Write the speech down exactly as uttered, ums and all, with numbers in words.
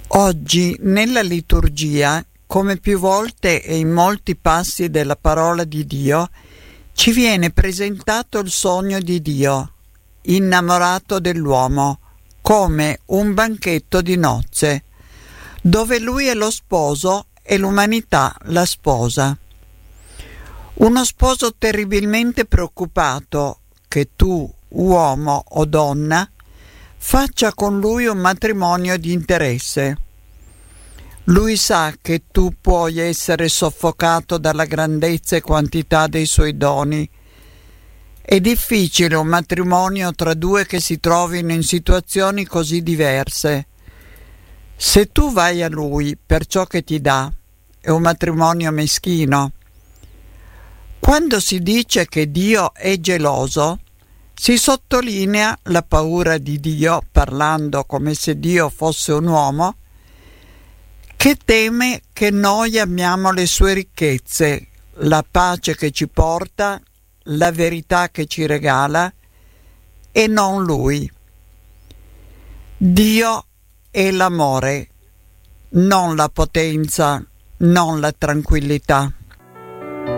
Oggi nella liturgia, come più volte e in molti passi della parola di Dio, ci viene presentato il sogno di Dio, innamorato dell'uomo, come un banchetto di nozze, dove lui è lo sposo e l'umanità la sposa. Uno sposo terribilmente preoccupato che tu, uomo o donna, faccia con lui un matrimonio di interesse. Lui sa che tu puoi essere soffocato dalla grandezza e quantità dei suoi doni. È difficile un matrimonio tra due che si trovino in situazioni così diverse. Se tu vai a lui per ciò che ti dà, è un matrimonio meschino. Quando si dice che Dio è geloso, si sottolinea la paura di Dio, parlando come se Dio fosse un uomo, che teme che noi amiamo le sue ricchezze, la pace che ci porta, la verità che ci regala, e non Lui. Dio è l'amore, non la potenza, non la tranquillità.